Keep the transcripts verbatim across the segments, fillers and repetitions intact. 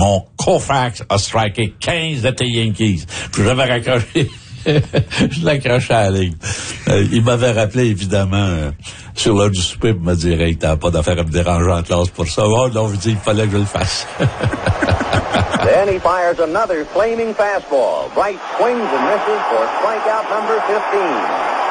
mon Koufax a striké quinze de tes Yankees. Puis j'avais raccroché. Je l'accrochais à la ligne. Euh, il m'avait rappelé, évidemment, euh, sur l'heure du souper, pour me dire, hey, t'as pas d'affaire à me déranger en classe pour ça. Oh non, je dis, il fallait que je le fasse. Then he fires another flaming fastball. Bright swings and misses for strikeout number fifteen.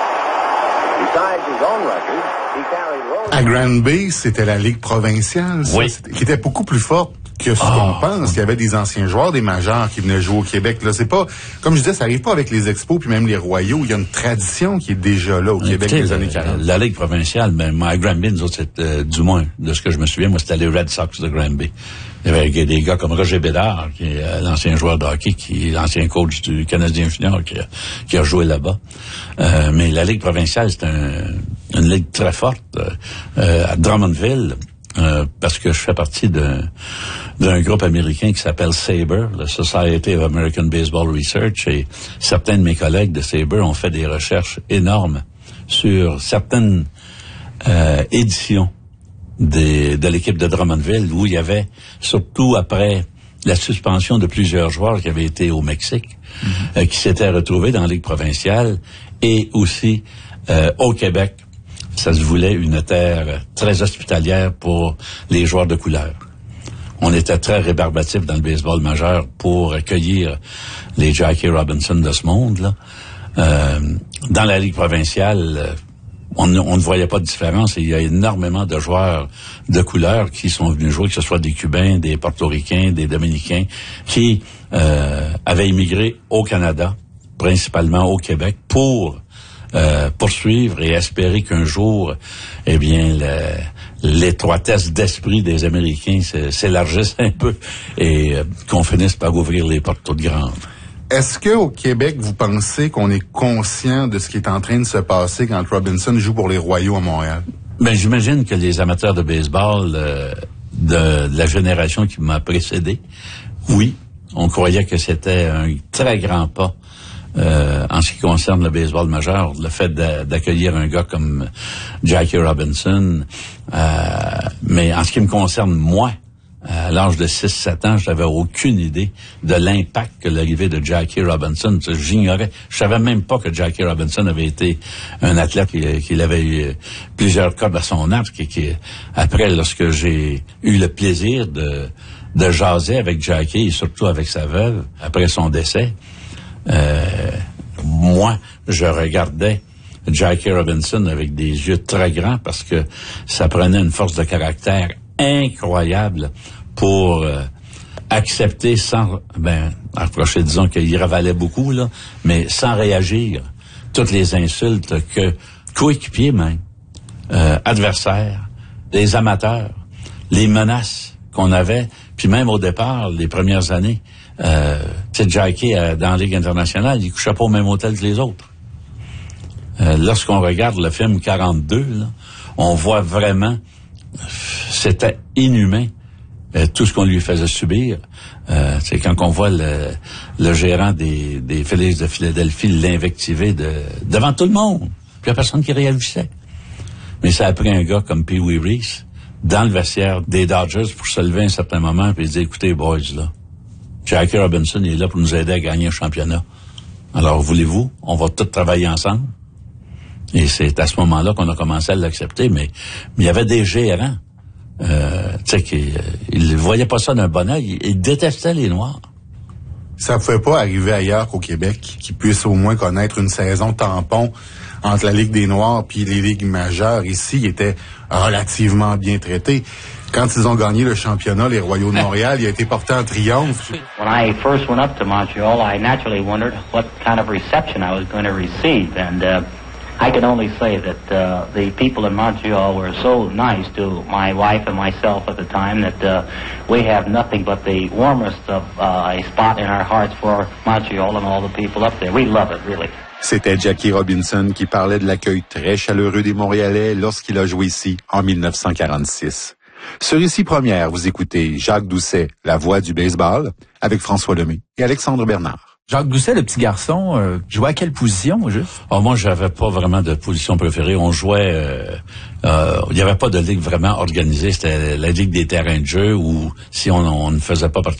Besides his own record, he carried Rose. À Granby, c'était la Ligue provinciale, ça, oui. qui était beaucoup plus forte que ce oh. qu'on pense. Il y avait des anciens joueurs, des majeurs qui venaient jouer au Québec. Là, c'est pas, comme je disais, ça arrive pas avec les expos puis même les royaux. Il y a une tradition qui est déjà là au Québec Écoutez, des années quarante. La, la Ligue provinciale, mais à Granby, nous autres, c'était, euh, du moins, de ce que je me souviens, moi, c'était les Red Sox de Granby. Il y avait des gars comme Roger Bédard, qui est euh, l'ancien joueur de hockey, qui est l'ancien coach du Canadien junior, qui a, qui a joué là-bas. Euh, mais la Ligue provinciale, c'est un, une ligue très forte. Euh, à Drummondville, euh, parce que je fais partie d'un, d'un groupe américain qui s'appelle SABR, la Society of American Baseball Research, et certains de mes collègues de SABR ont fait des recherches énormes sur certaines euh, éditions Des, de l'équipe de Drummondville, où il y avait, surtout après la suspension de plusieurs joueurs qui avaient été au Mexique, mm-hmm. euh, qui s'étaient retrouvés dans la Ligue provinciale, et aussi euh, au Québec, ça se voulait une terre très hospitalière pour les joueurs de couleur. On était très rébarbatifs dans le baseball majeur pour accueillir les Jackie Robinson de ce monde-là. Euh, dans la Ligue provinciale, On ne, on ne voyait pas de différence, et il y a énormément de joueurs de couleur qui sont venus jouer, que ce soit des Cubains, des Portoricains, des Dominicains, qui euh, avaient immigré au Canada, principalement au Québec, pour euh, poursuivre et espérer qu'un jour, eh bien, le, l'étroitesse d'esprit des Américains s'élargisse un peu et euh, qu'on finisse par ouvrir les portes toutes grandes. Est-ce que au Québec, vous pensez qu'on est conscient de ce qui est en train de se passer quand Robinson joue pour les Royaux à Montréal? Ben, j'imagine que les amateurs de baseball euh, de, de la génération qui m'a précédé, oui, on croyait que c'était un très grand pas euh, en ce qui concerne le baseball majeur, le fait de, d'accueillir un gars comme Jackie Robinson. Euh, mais en ce qui me concerne, moi, à l'âge de six sept ans, je n'avais aucune idée de l'impact que l'arrivée de Jackie Robinson. J'ignorais. Je savais même pas que Jackie Robinson avait été un athlète qui, qui avait eu plusieurs cordes à son arc. Qui, qui, après, lorsque j'ai eu le plaisir de, de jaser avec Jackie, et surtout avec sa veuve, après son décès, euh, moi, je regardais Jackie Robinson avec des yeux très grands parce que ça prenait une force de caractère incroyable pour euh, accepter sans, ben, approcher, disons qu'il ravalait beaucoup, là, mais sans réagir, toutes les insultes que coéquipiers même, euh, adversaires, les amateurs, les menaces qu'on avait, puis même au départ, les premières années, euh, tu sais, Jackie, euh, dans la Ligue internationale, il couchait pas au même hôtel que les autres. Euh, lorsqu'on regarde le film quarante-deux, là, on voit vraiment c'était inhumain euh, tout ce qu'on lui faisait subir. Euh, c'est quand on voit le, le gérant des, des Phillies de Philadelphie l'invectiver de, devant tout le monde. Puis il n'y a personne qui réagissait. Mais ça a pris un gars comme Pee Wee Reese dans le vestiaire des Dodgers pour se lever à un certain moment et dire, écoutez, boys, là, Jackie Robinson est là pour nous aider à gagner un championnat. Alors, voulez-vous, on va tous travailler ensemble? Et c'est à ce moment-là qu'on a commencé à l'accepter, mais mais il y avait des gérants, euh, tu sais, qui ils voyaient pas ça d'un bon œil, ils, ils détestaient les Noirs. Ça ne pouvait pas arriver ailleurs qu'au Québec, qu'ils puissent au moins connaître une saison tampon entre la Ligue des Noirs puis les ligues majeures. Ici, ils étaient relativement bien traités. Quand ils ont gagné le championnat, les Royaux de Montréal, il a été porté en triomphe. When I first went up to Montreal, I naturally wondered what kind of reception I was going to receive, and uh, I can only say that uh, the people in Montreal were so nice to my wife and myself at the time that uh, we have nothing but the warmest of uh, a spot in our hearts for Montreal and all the people up there. We love it, really. C'était Jackie Robinson qui parlait de l'accueil très chaleureux des Montréalais lorsqu'il a joué ici en dix-neuf cent quarante-six. Sur Ici Première, vous écoutez Jacques Doucet, la voix du baseball, avec François Lemay et Alexandre Bernard. Jacques Doucet, le petit garçon, euh, jouait à quelle position, juste? Oh, moi, j'avais pas vraiment de position préférée. On jouait... Euh, euh, il n'y avait pas de ligue vraiment organisée. C'était la ligue des terrains de jeu où, si on, on ne faisait pas partie